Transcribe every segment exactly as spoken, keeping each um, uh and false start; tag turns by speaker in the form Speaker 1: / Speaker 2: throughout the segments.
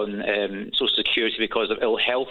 Speaker 1: on um, social security because of ill health.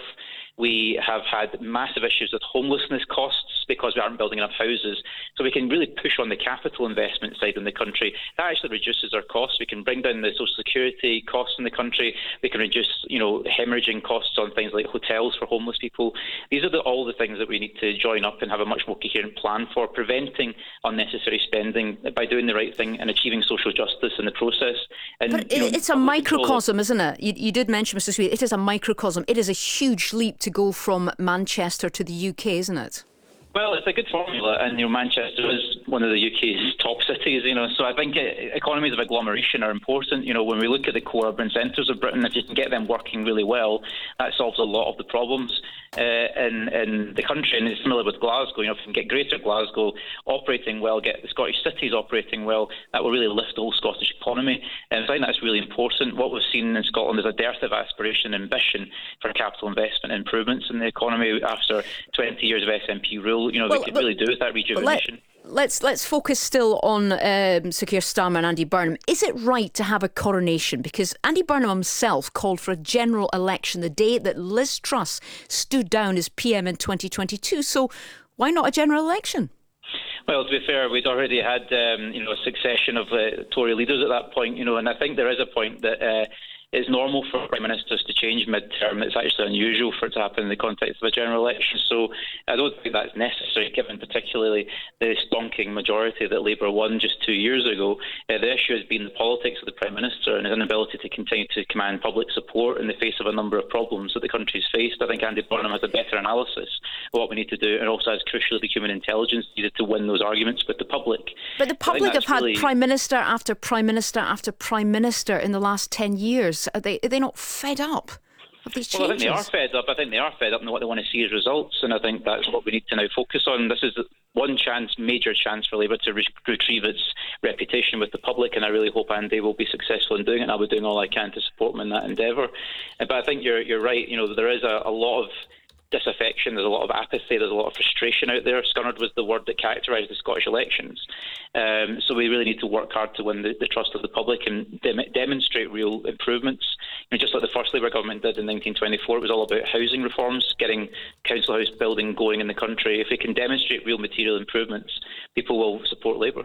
Speaker 1: We have had massive issues with homelessness costs because we aren't building enough houses. So we can really push on the capital investment side in the country. That actually reduces our costs. We can bring down the social security costs in the country. We can reduce, you know, hemorrhaging costs on things like hotels for homeless people. These are the, all the things that we need to join up and have a much more coherent plan for, preventing unnecessary spending by doing the right thing and achieving social justice in the process. And,
Speaker 2: but
Speaker 1: you know,
Speaker 2: it's a microcosm, isn't it? You, you did mention, Mister Sweet, it is a microcosm. It is a huge leap to go from Manchester to the U K, isn't it?
Speaker 1: Well, it's a good formula, and you know, Manchester is one of the U K's top cities. You know, so I think it, economies of agglomeration are important. You know, when we look at the core urban centres of Britain, if you can get them working really well, that solves a lot of the problems uh, in in the country. And it's similar with Glasgow. You know, if you can get Greater Glasgow operating well, get the Scottish cities operating well, that will really lift the whole Scottish economy. And I think that's really important. What we've seen in Scotland is a dearth of aspiration and ambition for capital investment and improvements in the economy after twenty years of S N P rule. You know, well, we could really do with that rejuvenation.
Speaker 2: Let, let's let's focus still on um, Sir Keir Starmer and Andy Burnham. Is it right to have a coronation? Because Andy Burnham himself called for a general election the day that Liz Truss stood down as P M in twenty twenty-two. So why not a general election?
Speaker 1: Well, to be fair, we'd already had um, you know a succession of uh, Tory leaders at that point. You know, and I think there is a point that. Uh, It's normal for Prime Ministers to change mid-term. It's actually unusual for it to happen in the context of a general election. So I don't think that's necessary, given particularly the stonking majority that Labour won just two years ago. Uh, the issue has been the politics of the Prime Minister and his inability to continue to command public support in the face of a number of problems that the country's faced. I think Andy Burnham has a better analysis of what we need to do, and also has crucially the human intelligence needed to win those arguments with the public.
Speaker 2: But the public have had
Speaker 1: really...
Speaker 2: Prime Minister after Prime Minister after Prime Minister in the last ten years. Are they, are they not fed up of these changes?
Speaker 1: Well, I think they are fed up. I think they are fed up, and what they want to see is results, and I think that's what we need to now focus on. This is one chance, major chance for Labour to re- retrieve its reputation with the public, and I really hope Andy will be successful in doing it, and I'll be doing all I can to support him in that endeavour. But I think you're you're right. You know, there is a, a lot of disaffection, there's a lot of apathy, there's a lot of frustration out there. Scunnered was the word that characterised the Scottish elections. Um, so we really need to work hard to win the, the trust of the public and de- demonstrate real improvements. You know, just like the first Labour government did in nineteen twenty-four, it was all about housing reforms, getting council house building going in the country. If we can demonstrate real material improvements, people will support Labour.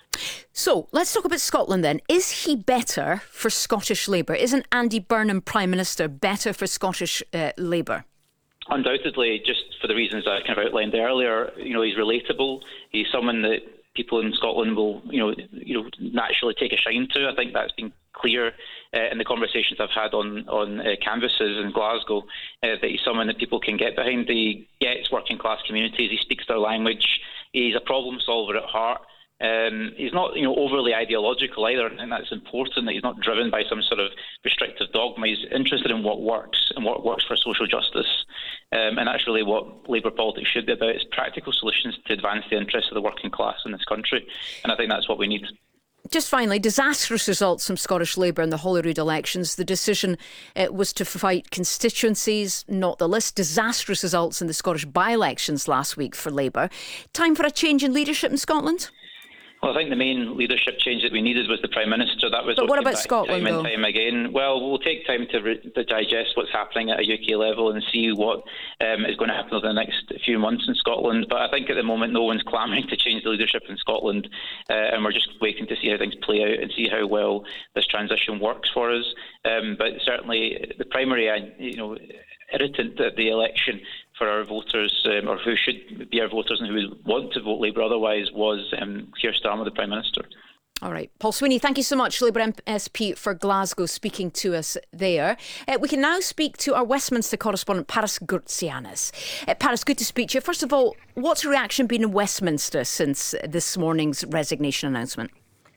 Speaker 2: So let's talk about Scotland then. Is he better for Scottish Labour? Isn't Andy Burnham Prime Minister better for Scottish uh, Labour?
Speaker 1: Undoubtedly, just for the reasons I kind of outlined earlier. You know, he's relatable. He's someone that people in Scotland will, you know, you know, naturally take a shine to. I think that's been clear uh, in the conversations I've had on on uh, canvases in Glasgow. Uh, that he's someone that people can get behind. He gets working class communities. He speaks their language. He's a problem solver at heart. Um, he's not, you know, overly ideological either, and that's important that he's not driven by some sort of restrictive dogma. He's interested in what works and what works for social justice, um, and that's really what Labour politics should be about. It's practical solutions to advance the interests of the working class in this country, and I think that's what we need.
Speaker 2: Just finally, disastrous results from Scottish Labour in the Holyrood elections. The decision uh, was to fight constituencies, not the list. Disastrous results in the Scottish by-elections last week for Labour. Time for a change in leadership in Scotland?
Speaker 1: Well, I think the main leadership change that we needed was the Prime Minister. That was
Speaker 2: but what
Speaker 1: what
Speaker 2: about Scotland,
Speaker 1: time
Speaker 2: though?
Speaker 1: and time again. Well, we'll take time to, re- to digest what's happening at a U K level and see what um, is going to happen over the next few months in Scotland. But I think at the moment no one's clamouring to change the leadership in Scotland, uh, and we're just waiting to see how things play out and see how well this transition works for us. Um, but certainly the primary, you know, irritant at the election for our voters, um, or who should be our voters and who want to vote Labour otherwise, was um, Keir Starmer, the Prime Minister.
Speaker 2: All right. Paul Sweeney, thank you so much, Labour M S P for Glasgow, speaking to us there. Uh, we can now speak to our Westminster correspondent, Paris Gurtsianis. Uh, Paris, good to speak to you. First of all, what's the reaction been in Westminster since this morning's resignation announcement?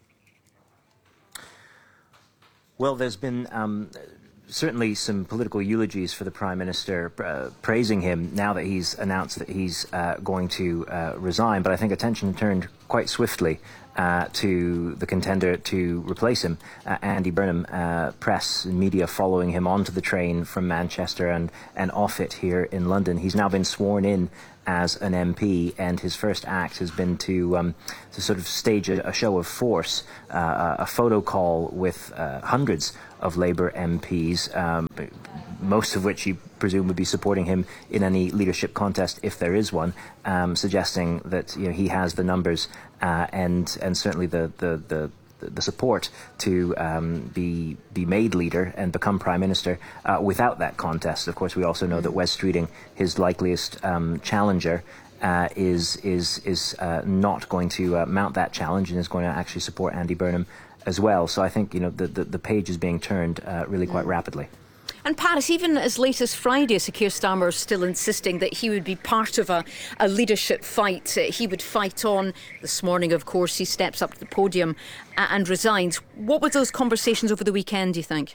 Speaker 3: Well, there's been Um certainly some political eulogies for the Prime Minister, uh, praising him now that he's announced that he's uh, going to uh, resign. But I think attention turned quite swiftly uh, to the contender to replace him, uh, Andy Burnham. Uh, press and media following him onto the train from Manchester and, and off it here in London. He's now been sworn in as an M P, and his first act has been to um, to sort of stage a, a show of force, uh, a photo call with uh, hundreds of Labour M Ps, um, most of which you presume would be supporting him in any leadership contest if there is one, um, suggesting that, you know, he has the numbers uh, and and certainly the the, the the support to um, be be made leader and become Prime Minister uh, without that contest. Of course, we also know that Wes Streeting, his likeliest um, challenger, uh, is is is uh, not going to uh, mount that challenge and is going to actually support Andy Burnham as well. So I think, you know, the the, the page is being turned uh, really quite mm. rapidly.
Speaker 2: And Paris, even as late as Friday, Sir Keir Starmer is still insisting that he would be part of a, a leadership fight. Uh, he would fight on. This morning, of course, he steps up to the podium uh, and resigns. What were those conversations over the weekend, do you think?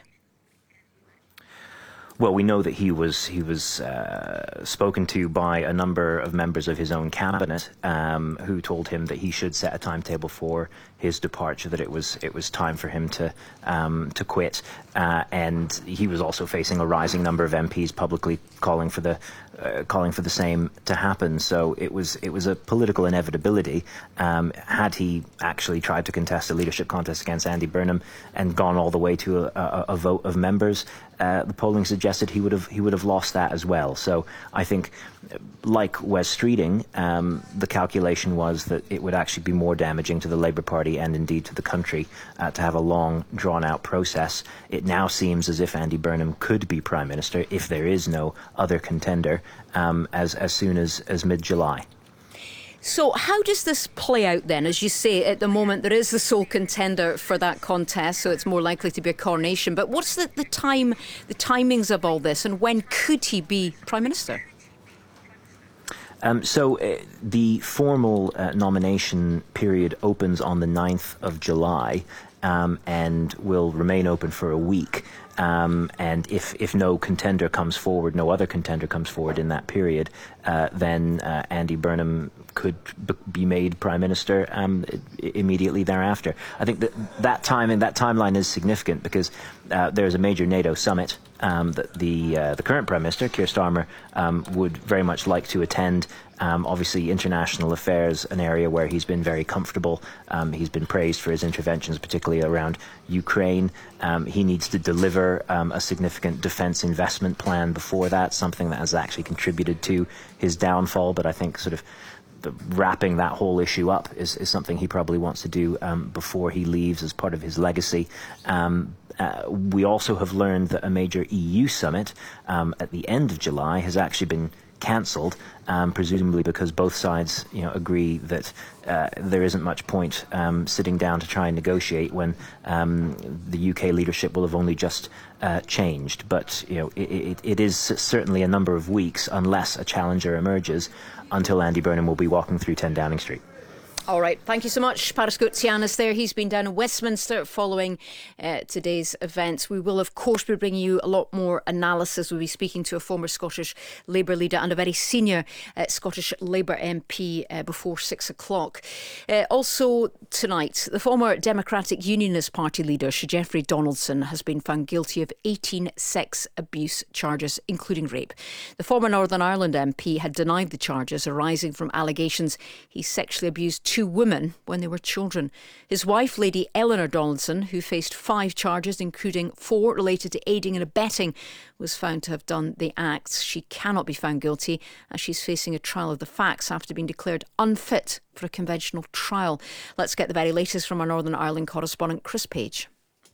Speaker 3: Well, we know that he was he was uh, spoken to by a number of members of his own cabinet, um, who told him that he should set a timetable for his departure, that it was it was time for him to um, to quit, uh, and he was also facing a rising number of M Ps publicly calling for the uh, calling for the same to happen. So it was it was a political inevitability. Um, had he actually tried to contest a leadership contest against Andy Burnham and gone all the way to a, a, a vote of members, Uh, the polling suggested he would have he would have lost that as well. So I think, like Wes Streeting, um, the calculation was that it would actually be more damaging to the Labour Party and indeed to the country uh, to have a long, drawn-out process. It now seems as if Andy Burnham could be Prime Minister if there is no other contender um, as as soon as as mid-July.
Speaker 2: So how does this play out then? As you say, at the moment there is the sole contender for that contest, so it's more likely to be a coronation. But what's the, the time, the timings of all this, and when could he be Prime Minister?
Speaker 3: Um, so uh, the formal uh, nomination period opens on the ninth of July um, and will remain open for a week. Um, and if, if no contender comes forward, no other contender comes forward in that period, uh, then uh, Andy Burnham could b- be made Prime Minister um, I- immediately thereafter. I think that that time and that timeline is significant because uh, there's a major NATO summit um, that the uh, the current Prime Minister, Keir Starmer, um, would very much like to attend. Um, obviously, international affairs, an area where he's been very comfortable. Um, he's been praised for his interventions, particularly around Ukraine. Um, he needs to deliver um, a significant defence investment plan before that, something that has actually contributed to his downfall. But I think sort of the wrapping that whole issue up is, is something he probably wants to do um, before he leaves as part of his legacy. Um, uh, we also have learned that a major E U summit um, at the end of July has actually been cancelled, um, presumably because both sides, you know, agree that uh, there isn't much point um, sitting down to try and negotiate when um, the U K leadership will have only just uh, changed. But you know, it, it, it is certainly a number of weeks, unless a challenger emerges, until Andy Burnham will be walking through ten Downing Street.
Speaker 2: All right, thank you so much. Paris Goutsianis there. He's been down in Westminster following uh, today's events. We will, of course, be bringing you a lot more analysis. We'll be speaking to a former Scottish Labour leader and a very senior uh, Scottish Labour M P uh, before six o'clock. Uh, also tonight, the former Democratic Unionist Party leader, Sir Geoffrey Donaldson, has been found guilty of eighteen sex abuse charges, including rape. The former Northern Ireland M P had denied the charges arising from allegations he sexually abused two women when they were children. His wife, Lady Eleanor Donaldson, who faced five charges, including four related to aiding and abetting, was found to have done the acts. She cannot be found guilty as she's facing a trial of the facts after being declared unfit for a conventional trial. Let's get the very latest from our Northern Ireland correspondent, Chris Page.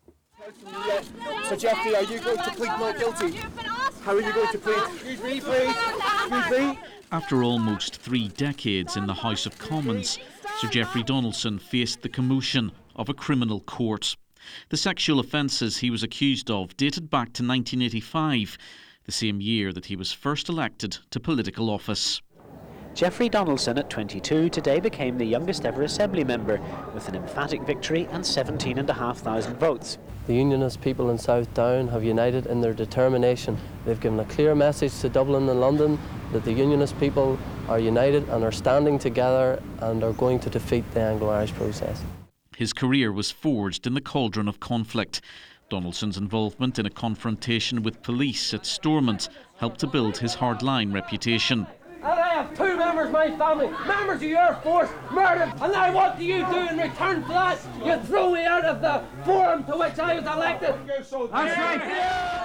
Speaker 4: So, Geoffrey, are you going to plead not guilty? How are you going to plead? Excuse me, please. Excuse me.
Speaker 5: After almost three decades in the House of Commons, Sir Geoffrey Donaldson faced the commotion of a criminal court. The sexual offences he was accused of dated back to nineteen eighty-five, the same year that he was first elected to political office.
Speaker 6: Geoffrey Donaldson, at twenty-two, today became the youngest ever Assembly member, with an emphatic victory and seventeen and a half thousand votes.
Speaker 7: The Unionist people in South Down have united in their determination. They've given a clear message to Dublin and London that the Unionist people are united and are standing together and are going to defeat the Anglo-Irish process.
Speaker 5: His career was forged in the cauldron of conflict. Donaldson's involvement in a confrontation with police at Stormont helped to build his hardline reputation.
Speaker 8: And I have two members of my family, members of your force, murdered. And now what do you do in return for that? You throw me out of the forum to which I was elected.
Speaker 9: That's right.